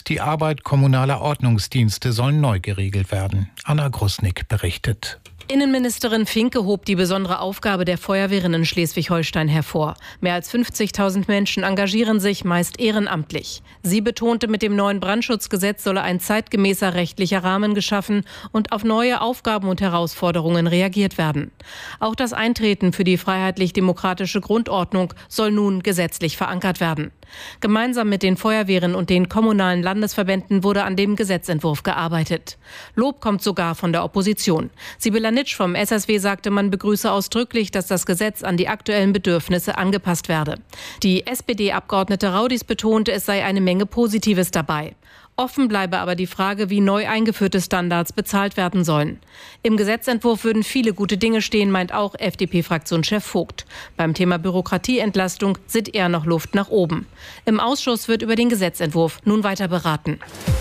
und die Arbeit kommunaler Ordnungsdienste sollen neu geregelt werden. Anna Grusnick berichtet. Innenministerin Finke hob die besondere Aufgabe der Feuerwehren in Schleswig-Holstein hervor. Mehr als 50.000 Menschen engagieren sich, meist ehrenamtlich. Sie betonte, mit dem neuen Brandschutzgesetz solle ein zeitgemäßer rechtlicher Rahmen geschaffen und auf neue Aufgaben und Herausforderungen reagiert werden. Auch das Eintreten für die freiheitlich-demokratische Grundordnung soll nun gesetzlich verankert werden. Gemeinsam mit den Feuerwehren und den kommunalen Landesverbänden wurde an dem Gesetzentwurf gearbeitet. Lob kommt sogar von der Opposition. Sibylla Nitsch vom SSW sagte, man begrüße ausdrücklich, dass das Gesetz an die aktuellen Bedürfnisse angepasst werde. Die SPD-Abgeordnete Raudis betonte, es sei eine Menge Positives dabei. Offen bleibe aber die Frage, wie neu eingeführte Standards bezahlt werden sollen. Im Gesetzentwurf würden viele gute Dinge stehen, meint auch FDP-Fraktionschef Vogt. Beim Thema Bürokratieentlastung sieht er noch Luft nach oben. Im Ausschuss wird über den Gesetzentwurf nun weiter beraten.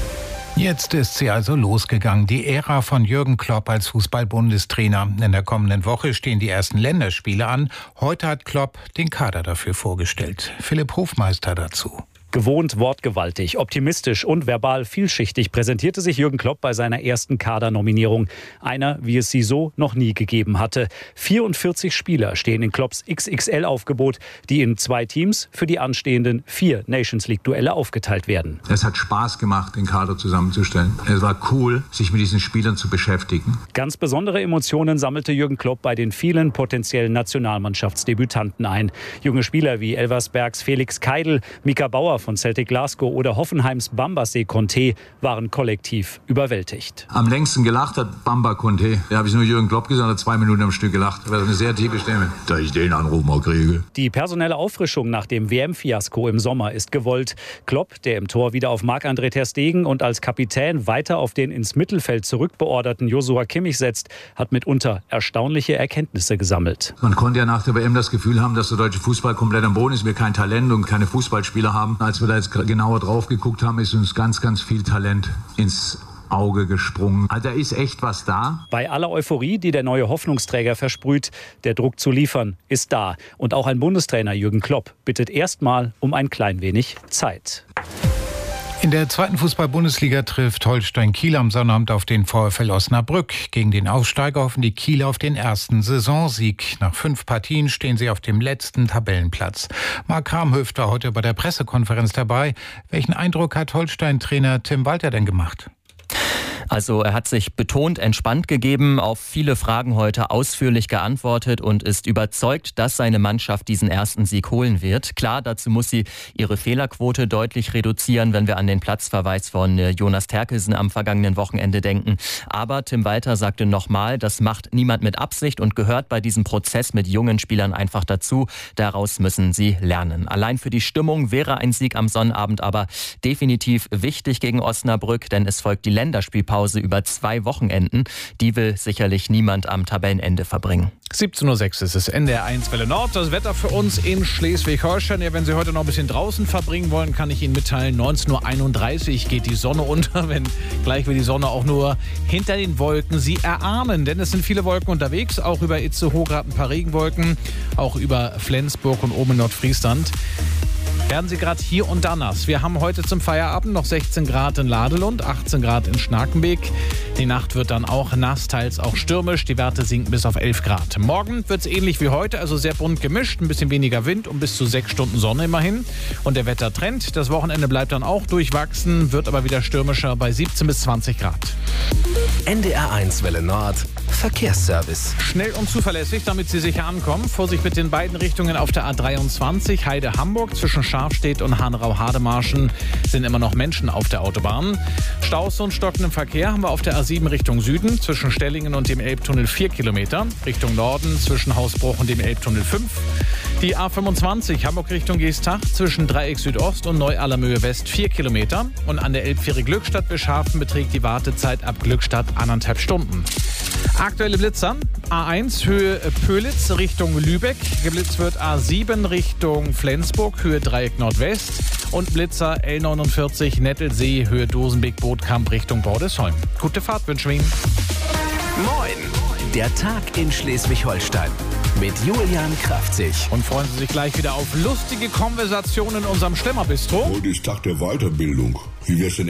Jetzt ist sie also losgegangen, die Ära von Jürgen Klopp als Fußball-Bundestrainer. In der kommenden Woche stehen die ersten Länderspiele an. Heute hat Klopp den Kader dafür vorgestellt. Philipp Hofmeister dazu. Gewohnt wortgewaltig, optimistisch und verbal vielschichtig präsentierte sich Jürgen Klopp bei seiner ersten Kadernominierung. Einer, wie es sie so noch nie gegeben hatte. 44 Spieler stehen in Klopps XXL-Aufgebot, die in 2 Teams für die anstehenden 4 Nations-League-Duelle aufgeteilt werden. Es hat Spaß gemacht, den Kader zusammenzustellen. Es war cool, sich mit diesen Spielern zu beschäftigen. Ganz besondere Emotionen sammelte Jürgen Klopp bei den vielen potenziellen Nationalmannschaftsdebütanten ein. Junge Spieler wie Elversbergs Felix Keidl, Mika Bauer von Celtic Glasgow oder Hoffenheims Bamba Conté waren kollektiv überwältigt. Am längsten gelacht hat Bamba Conté. Da habe ich nur Jürgen Klopp gesagt, hat 2 Minuten am Stück gelacht. Das war eine sehr tiefe Stimme. Da ich den Anruf mal kriege. Die personelle Auffrischung nach dem WM-Fiasko im Sommer ist gewollt. Klopp, der im Tor wieder auf Marc-André ter Stegen und als Kapitän weiter auf den ins Mittelfeld zurückbeorderten Joshua Kimmich setzt, hat mitunter erstaunliche Erkenntnisse gesammelt. Man konnte ja nach der WM das Gefühl haben, dass der deutsche Fußball komplett am Boden ist, wir kein Talent und keine Fußballspieler haben. Als wir da jetzt genauer drauf geguckt haben, ist uns ganz, ganz viel Talent ins Auge gesprungen. Also da ist echt was da. Bei aller Euphorie, die der neue Hoffnungsträger versprüht, der Druck zu liefern ist da. Und auch ein Bundestrainer Jürgen Klopp bittet erstmal um ein klein wenig Zeit. In der 2. Fußball-Bundesliga trifft Holstein Kiel am Sonnabend auf den VfL Osnabrück. Gegen den Aufsteiger hoffen die Kieler auf den ersten Saisonsieg. Nach 5 Partien stehen sie auf dem letzten Tabellenplatz. Marc Kramhöft war heute bei der Pressekonferenz dabei. Welchen Eindruck hat Holstein-Trainer Tim Walter denn gemacht? Also er hat sich betont entspannt gegeben, auf viele Fragen heute ausführlich geantwortet und ist überzeugt, dass seine Mannschaft diesen ersten Sieg holen wird. Klar, dazu muss sie ihre Fehlerquote deutlich reduzieren, wenn wir an den Platzverweis von Jonas Terkelsen am vergangenen Wochenende denken. Aber Tim Walter sagte nochmal, das macht niemand mit Absicht und gehört bei diesem Prozess mit jungen Spielern einfach dazu. Daraus müssen sie lernen. Allein für die Stimmung wäre ein Sieg am Sonnabend aber definitiv wichtig gegen Osnabrück, denn es folgt die Länderspielpause über 2 Wochenenden. Die will sicherlich niemand am Tabellenende verbringen. 17:06 Uhr ist es, NDR 1 Welle Nord. Das Wetter für uns in Schleswig-Holstein. Ja, wenn Sie heute noch ein bisschen draußen verbringen wollen, kann ich Ihnen mitteilen, 19:31 Uhr geht die Sonne unter, wenn gleich will die Sonne auch nur hinter den Wolken Sie erahnen. Denn es sind viele Wolken unterwegs, auch über Itzehoe gerade ein paar Regenwolken, auch über Flensburg und oben in Nordfriesland. Werden Sie gerade hier und da nass. Wir haben heute zum Feierabend noch 16 Grad in Ladelund, 18 Grad in Schnakenbeek. Die Nacht wird dann auch nass, teils auch stürmisch. Die Werte sinken bis auf 11 Grad. Morgen wird es ähnlich wie heute, also sehr bunt gemischt. Ein bisschen weniger Wind und bis zu 6 Stunden Sonne immerhin. Und der Wettertrend, das Wochenende bleibt dann auch durchwachsen, wird aber wieder stürmischer bei 17 bis 20 Grad. NDR 1 Welle Nord, Verkehrsservice. Schnell und zuverlässig, damit Sie sicher ankommen. Vorsicht mit den beiden Richtungen auf der A23, Heide-Hamburg. Zwischen Scharfstedt und Hanau-Hademarschen sind immer noch Menschen auf der Autobahn. Staus und stockenden Verkehr haben wir auf der A7 Richtung Süden. Zwischen Stellingen und dem Elbtunnel 4 Kilometer. Richtung Norden zwischen Hausbruch und dem Elbtunnel 5. Die A25 Hamburg Richtung Geestach zwischen Dreieck Südost und Neu-Allermöhe West 4 Kilometer. Und an der Elbfähre Glückstadt Bescharfen beträgt die Wartezeit ab Glückstadt 1,5 Stunden. Aktuelle Blitzer. A1 Höhe Pölitz Richtung Lübeck. Geblitzt wird A7 Richtung Flensburg, Höhe Dreieck Nordwest. Und Blitzer L49 Nettelsee, Höhe Dosenbeek-Bootkamp Richtung Bordesholm. Gute Fahrt wünschen wir Ihnen. Moin, der Tag in Schleswig-Holstein mit Julian Kraftzig. Und freuen Sie sich gleich wieder auf lustige Konversationen in unserem Schlemmerbistro. Heute ist Tag der Weiterbildung. Wie wär's denn